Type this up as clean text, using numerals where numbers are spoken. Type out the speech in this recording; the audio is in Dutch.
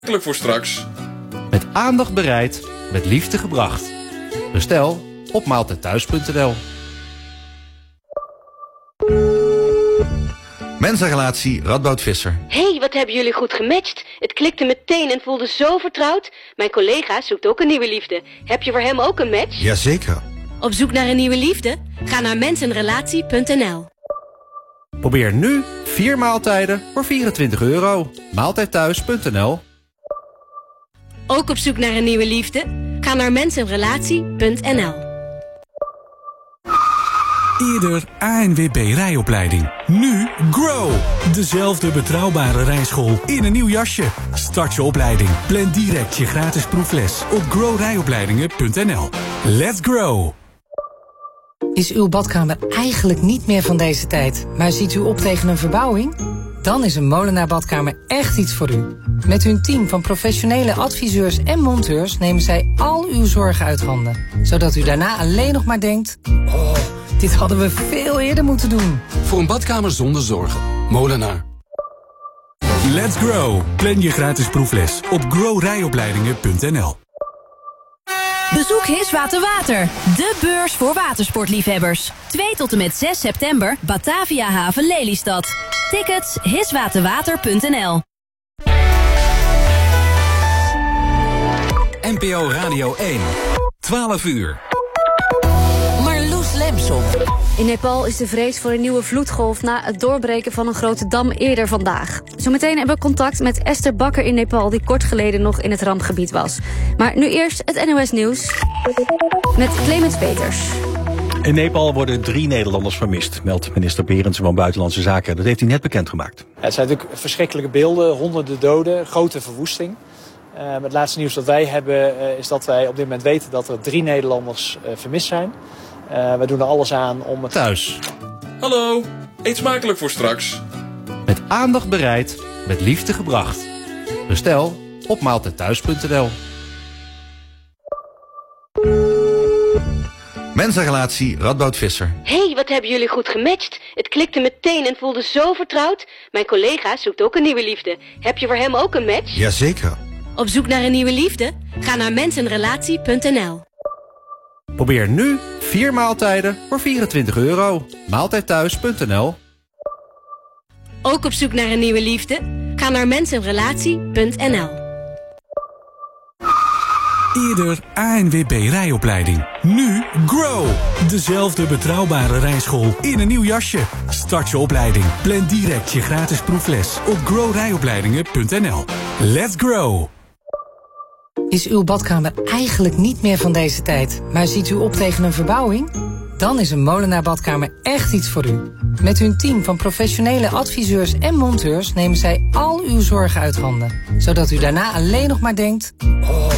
Voor straks. Met aandacht bereid, met liefde gebracht. Bestel op maaltijdthuis.nl. Mensenrelatie Radboud Visser. Hé, wat hebben jullie goed gematcht. Het klikte meteen en voelde zo vertrouwd. Mijn collega zoekt ook een nieuwe liefde. Heb je voor hem ook een match? Jazeker. Op zoek naar een nieuwe liefde? Ga naar mensenrelatie.nl. Probeer nu 4 maaltijden voor €24. Maaltijdthuis.nl. Ook op zoek naar een nieuwe liefde? Ga naar mensenrelatie.nl. Eerder ANWB rijopleiding. Nu Grow. Dezelfde betrouwbare rijschool in een nieuw jasje. Start je opleiding. Plan direct je gratis proefles op growrijopleidingen.nl. Let's grow. Is uw badkamer eigenlijk niet meer van deze tijd, maar ziet u op tegen een verbouwing? Dan is een Molenaar Badkamer echt iets voor u. Met hun team van professionele adviseurs en monteurs nemen zij al uw zorgen uit handen. Zodat u daarna alleen nog maar denkt: oh, dit hadden we veel eerder moeten doen. Voor een badkamer zonder zorgen. Molenaar. Let's grow. Plan je gratis proefles op growrijopleidingen.nl. Bezoek Hiswater Water, de beurs voor watersportliefhebbers. 2 tot en met 6 september, Batavia Haven Lelystad. Tickets hiswaterwater.nl. NPO Radio 1. 12 uur. Marloes Lemson. In Nepal is de vrees voor een nieuwe vloedgolf na het doorbreken van een grote dam eerder vandaag. Zometeen hebben we contact met Esther Bakker in Nepal, die kort geleden nog in het rampgebied was. Maar nu eerst het NOS Nieuws met Clemens Peters. In Nepal worden 3 Nederlanders vermist, meldt minister Berendsen van Buitenlandse Zaken. Dat heeft hij net bekendgemaakt. Ja, het zijn natuurlijk verschrikkelijke beelden, honderden doden, grote verwoesting. Het laatste nieuws dat wij hebben is dat wij op dit moment weten dat er 3 Nederlanders vermist zijn. We doen er alles aan om het... Thuis. Hallo, eet smakelijk voor straks. Met aandacht bereid, met liefde gebracht. Bestel op maaltijdthuis.nl. Mensenrelatie Radboud Visser. Hé, wat hebben jullie goed gematcht. Het klikte meteen en voelde zo vertrouwd. Mijn collega zoekt ook een nieuwe liefde. Heb je voor hem ook een match? Jazeker. Op zoek naar een nieuwe liefde? Ga naar mensenrelatie.nl. Probeer nu 4 maaltijden voor €24. Maaltijdthuis.nl. Ook op zoek naar een nieuwe liefde? Ga naar mensenrelatie.nl. Eerder ANWB rijopleiding. Nu Grow. Dezelfde betrouwbare rijschool in een nieuw jasje. Start je opleiding. Plan direct je gratis proefles op growrijopleidingen.nl. Let's grow. Is uw badkamer eigenlijk niet meer van deze tijd, maar ziet u op tegen een verbouwing? Dan is een Molenaar Badkamer echt iets voor u. Met hun team van professionele adviseurs en monteurs nemen zij al uw zorgen uit handen. Zodat u daarna alleen nog maar denkt: oh,